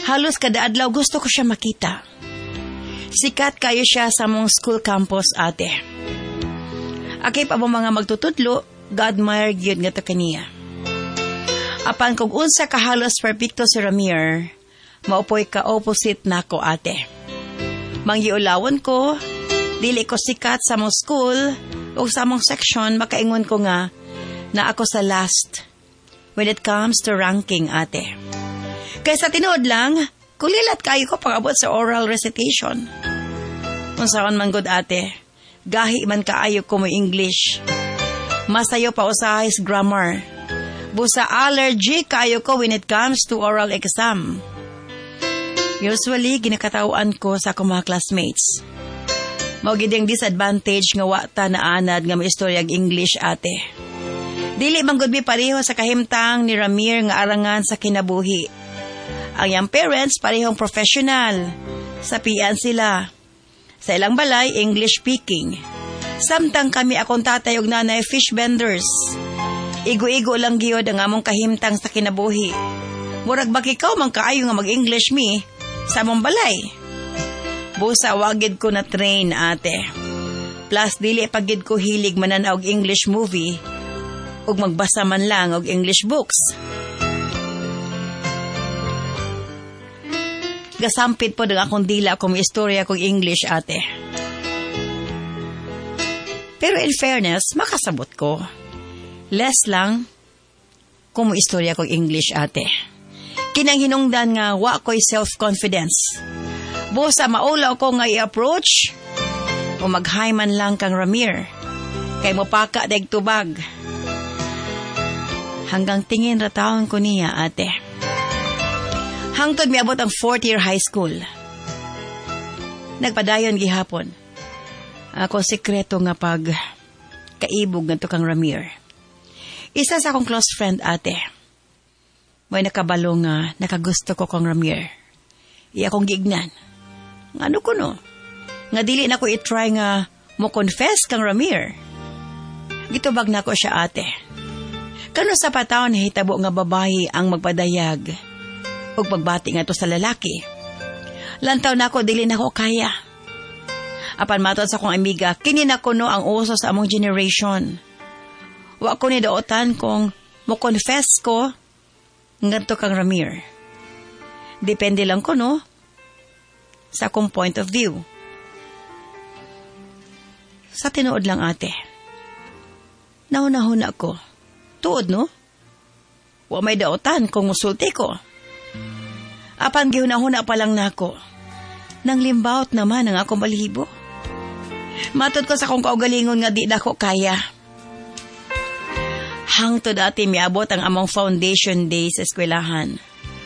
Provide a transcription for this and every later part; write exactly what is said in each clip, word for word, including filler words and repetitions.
Halos kada adlaw gusto ko siya makita. Sikat kayo siya sa mong school campus, ate. Akip abo mga magtutudlo, God-admire gyud nga to kaniya. Apan kung unsa ka halos perfecto si Ramir, maupoy ka opposite nako, ate. Manggiulawon ko, dili ko sikat sa mong school o sa mong section, makaingon ko nga na ako sa last when it comes to ranking, ate. Kaysa tinuod lang, kulilat kayo ko pag-abot sa oral recitation. Unsaon man gud, ate, gahi man kaayo ko mo English. Masayo pa usahay sa grammar. Busa allergy kayo ko when it comes to oral exam. Usually, ginakatawan ko sa akong mga classmates. Maugid yung disadvantage nga wata na anad nga maistoryag English, ate. Dili man gud mi pareho sa kahimtang ni Ramir nga arangan sa kinabuhi. Ang iyang parents parehong professional. Sa pian sila. Sa ilang balay, English speaking. Samtang kami akong tatay og nanay fish vendors. Igo-igo lang gyud ang among kahimtang sa kinabuhi. Murag bakikaw man kaayo nga mag-English mi sa among balay. Busa wagid ko na train, ate. Plus dili pagid ko hilig mananaw og English movie ug magbasa man lang og English books. Gasampit po ng akong dila kung istorya kong English, ate. Pero in fairness, makasabot ko. Less lang kung mo istorya kong English, ate. Kinang hinungdan nga wa ko'y self-confidence. Busa maulaw ko nga i-approach o mag-hi man lang kang Ramir. Kay mo paka deg tubag. Hanggang tingin ratawon ko niya, ate. Hangtod miabot ang fourth year high school. Nagpadayon gihapon. Ako sekreto nga pag kaibog nga to kang Ramir. Isa sa akong close friend, ate. May nakabalo nga nakagusto ko kang Ramir. Iya akong gignan. Ano ko no? Nga dili na ko i-try nga mo confess kang Ramir. Gitubag na ko siya, ate. Kano sa patawon hitabo nga babae ang magpadayag ug pagbati nga to sa lalaki. Lantaw na ako, dili na ko kaya. Apan matod sa akong amiga, kini na ko no ang uso sa among generation. Wa ko ni daotan kung mo confess ko ngadto kang Ramir. Depende lang ko no sa akong point of view. Sa tinuod lang, ate. Naunahon ako. Tuod no? Wa may daotan kung musulti ko. Apan gihunahuna pa lang nako. Nang limbawt naman ang akong balibo. Matod ko sa akong kaugalingon nga di na ko kaya. Hangtod ati miabot ang among foundation day sa eskwelahan.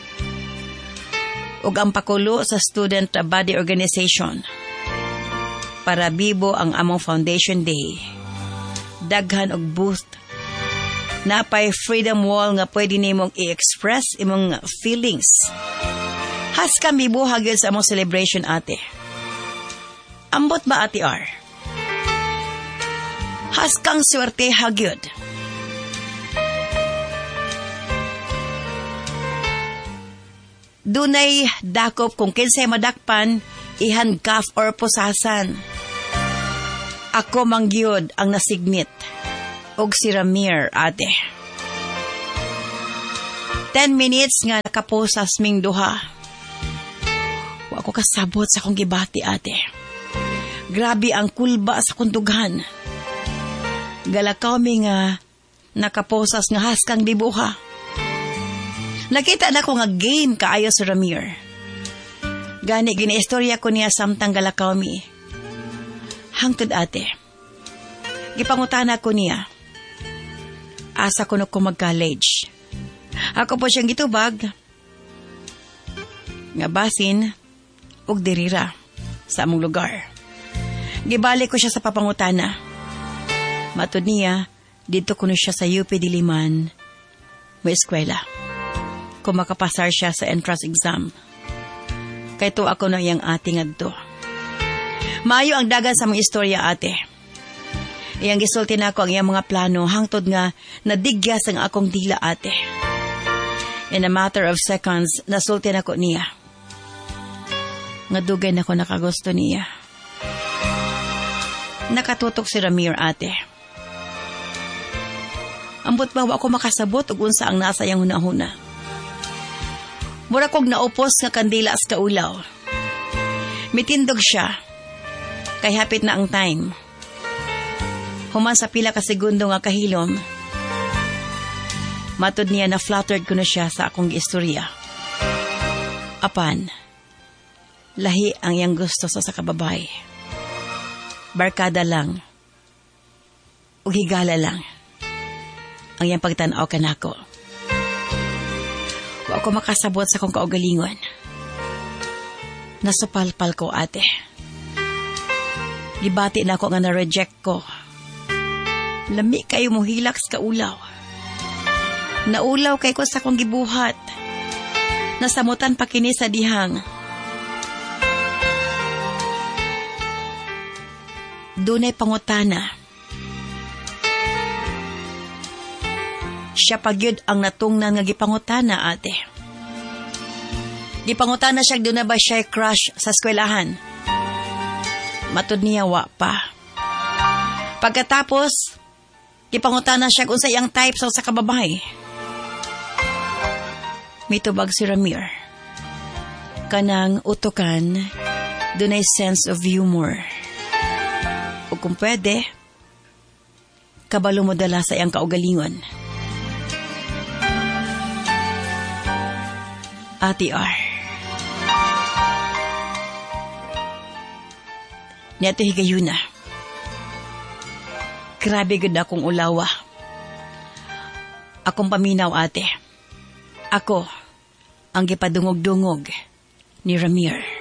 Ug ang pakulo sa student body organization. Para bibo ang among foundation day. Daghan og booth. Napay freedom wall nga pwede nimong i-express imong feelings. Has kami buhag yun sa among celebration, ate. Ambot ba, ate R? Has kang swerte hagyod. Dunay dakop kung kinsay madakpan, i-handcuff or pusasan. Ako mangyod ang nasignit. Og si Ramir, ate. Ten minutes nga nakapusas ming duha. Wa ko kasabot sa akong gibati, ate. Grabe ang kulba sa kundughan. Galakaw mi nga nakaposas nga haskang dibuha. Nakita na ko nga game kaayo sa Ramir. Gani giniistorya ko niya samtang galakaw mi. Hangtod, ate. Gipangutana ko niya. Asa ko no ko mag-college. Ako po siyang gitubag. Nga basin ug dirira sa among lugar. Gibalik ko siya sa papangutana. Matod niya, dito kuno siya sa U P Diliman, may eskwela. Kung makapasar siya sa entrance exam. Kay to ako na iyang ate ngadto. Maayo ang dagan sa mga istorya, ate. Iyang gisulti na ako ang iyang mga plano hangtod nga nadigyas ang akong dila, ate. In a matter of seconds, nasulti na ko niya. Nga dugay na ko nakagusto niya. Nakatutok si Ramir, ate. Ambot ba ako makasabot ug unsa ang nasa yang hunahuna. Mura kog naupos nga kandila sa kaulaw. Mitindog siya. Kay hapit na ang time. Human sa pila ka segundo nga kahilom. Matod niya na flattered ko na siya sa akong istorya. Apan, lahi ang iyang gusto sa sakababay. Barkada lang. Ug higala lang. Ang iyang pagtanaw kanako. Wa ko makasabot sa kong kaugalingon. Nasupalpal ko, ate. Gibati na ako nga na-reject ko. Lami kayo mo hilak sa kaulaw. Naulaw kay ko sa kong gibuhat. Nasamutan pa kini sa dihang. Dunay pangutana. Siya pagyud ang natungnan nga gipangutana, ate. Gipangutana siya doon na ba siya crush sa eskwelahan. Matod niya wa pa. Pagkatapos, gipangutana siya kung sa iyang type sa kababay. Mitubag si Ramir. Kanang utukan, doon ay sense of humor. O kung pwede, kabalo mo dala sa iyang kaugalingon. Ate R. Neto higayuna. Grabe gud akong ulawa. Akong paminaw, ate. Ako ang gipadungog-dungog ni Ramir.